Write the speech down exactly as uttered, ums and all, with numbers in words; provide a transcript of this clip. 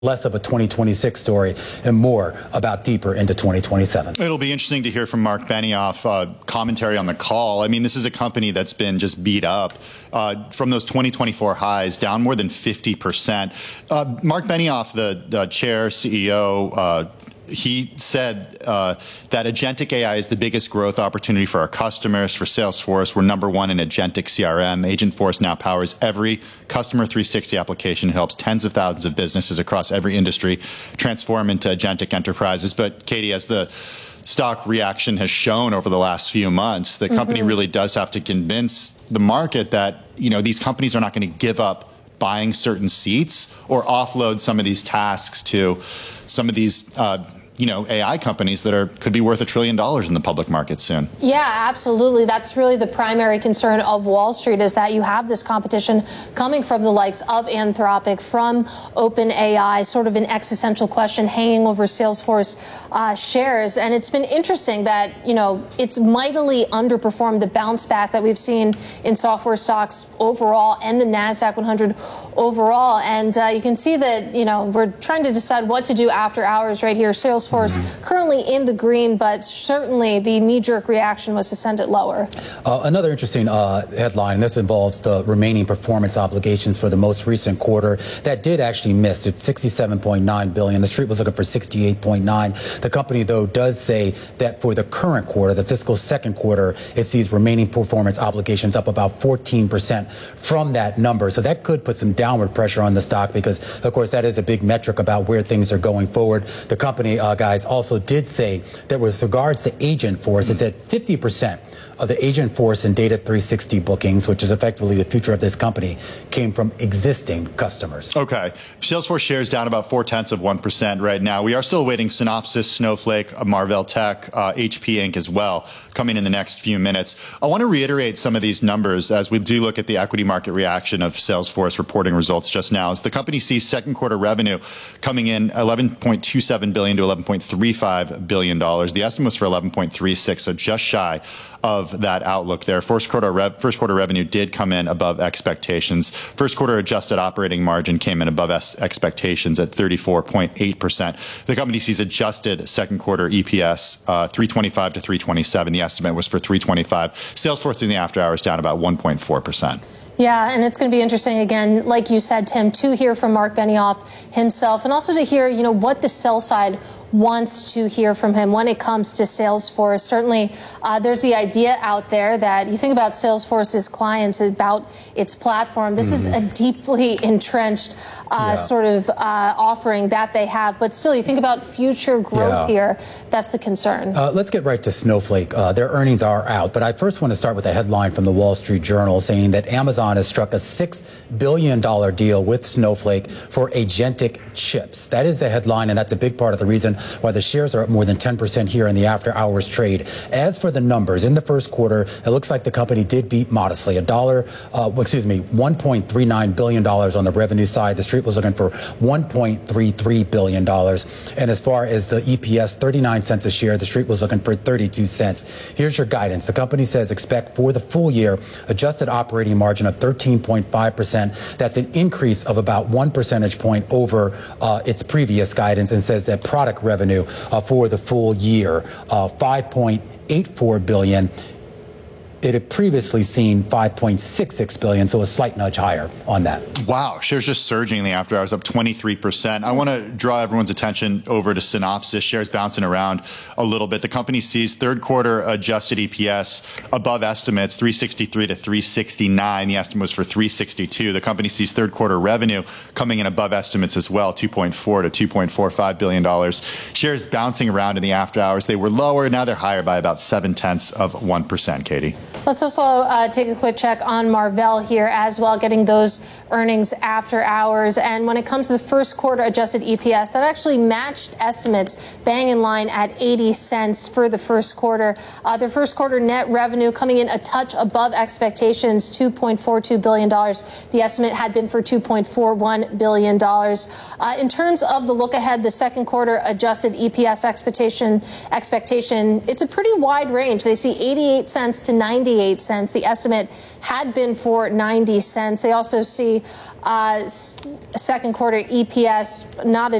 less of a twenty twenty-six story and more about deeper into twenty twenty-seven. It'll be interesting to hear from Mark Benioff uh, commentary on the call. I mean, this is a company that's been just beat up uh, from those twenty twenty-four highs, down more than fifty percent. Uh, Mark Benioff, the uh, chair, C E O, uh, he said uh, that agentic A I is the biggest growth opportunity for our customers, for Salesforce. We're number one in agentic C R M. Agentforce now powers every Customer three sixty application. It helps tens of thousands of businesses across every industry transform into agentic enterprises. But Katie, as the stock reaction has shown over the last few months, the company mm-hmm. really does have to convince the market that, you know, these companies are not going to give up buying certain seats or offload some of these tasks to some of these uh, you know, A I companies that are could be worth a trillion dollars in the public market soon. Yeah, absolutely. That's really the primary concern of Wall Street, is that you have this competition coming from the likes of Anthropic, from OpenAI, sort of an existential question hanging over Salesforce uh, shares. And it's been interesting that, you know, it's mightily underperformed the bounce back that we've seen in software stocks overall and the NASDAQ one hundred overall. And uh, you can see that, you know, we're trying to decide what to do after hours right here. Salesforce Mm-hmm. currently in the green, but certainly the knee-jerk reaction was to send it lower. Uh, another interesting uh, headline, and this involves the remaining performance obligations for the most recent quarter that did actually miss. It's sixty-seven point nine billion dollars. The street was looking for sixty-eight point nine. The company, though, does say that for the current quarter, the fiscal second quarter, it sees remaining performance obligations up about fourteen percent from that number. So that could put some downward pressure on the stock because, of course, that is a big metric about where things are going forward. The company, uh, guys, also did say that with regards to Agentforce, it said fifty percent of the Agentforce and Data three sixty bookings, which is effectively the future of this company, came from existing customers. Okay. Salesforce shares down about four-tenths of one percent right now. We are still waiting Synopsys, Snowflake, Marvell Tech, uh, H P Inc as well, coming in the next few minutes. I want to reiterate some of these numbers as we do look at the equity market reaction of Salesforce reporting results just now. As the company sees second quarter revenue coming in eleven point two seven billion dollars to eleven point three five billion dollars. The estimate was for eleven point three six, so just shy of that outlook there. First quarter, rev first quarter revenue did come in above expectations. First quarter adjusted operating margin came in above expectations at thirty-four point eight percent. The company sees adjusted second quarter E P S uh, three twenty-five to three twenty-seven. The estimate was for three twenty-five. Salesforce in the after hours down about one point four percent. Yeah, and it's going to be interesting, again, like you said, Tim, to hear from Mark Benioff himself and also to hear, you know, what the sell side wants to hear from him when it comes to Salesforce. Certainly, uh, there's the idea out there that you think about Salesforce's clients, about its platform. This mm-hmm. is a deeply entrenched uh, yeah. sort of uh, offering that they have. But still, you think about future growth yeah. here. That's the concern. Uh, let's get right to Snowflake. Uh, their earnings are out. But I first want to start with a headline from the Wall Street Journal saying that Amazon has struck a six billion dollars deal with Snowflake for agentic chips. That is the headline, and that's a big part of the reason why the shares are up more than ten percent here in the after hours trade. As for the numbers, in the first quarter, it looks like the company did beat modestly. A dollar, uh, excuse me, one point three nine billion dollars on the revenue side. The street was looking for one point three three billion dollars. And as far as the E P S, thirty-nine cents a share. The street was looking for thirty-two cents. Here's your guidance. The company says expect for the full year adjusted operating margin of thirteen point five percent. That's an increase of about one percentage point over uh, its previous guidance, and says that product revenue uh, for the full year, uh, five point eight four billion dollars. It had previously seen five point six six billion dollars, so a slight nudge higher on that. Wow, shares just surging in the after hours, up twenty-three percent. I want to draw everyone's attention over to Synopsys. Shares bouncing around a little bit. The company sees third quarter adjusted E P S above estimates, three sixty-three to three sixty-nine. The estimate was for three sixty-two. The company sees third quarter revenue coming in above estimates as well, two point four to two point four five billion dollars. Shares bouncing around in the after hours. They were lower. Now they're higher by about seven tenths of one percent, Katie. Let's also uh, take a quick check on Marvell here as well, getting those earnings after hours. And when it comes to the first quarter adjusted E P S, that actually matched estimates, bang in line at eighty cents for the first quarter. Uh, their first quarter net revenue coming in a touch above expectations, two point four two billion dollars. The estimate had been for two point four one billion dollars. Uh, in terms of the look ahead, the second quarter adjusted E P S expectation, expectation, it's a pretty wide range. They see eighty-eight cents to ninety ninety-eight cents. The estimate had been for ninety cents. They also see uh, second quarter E P S not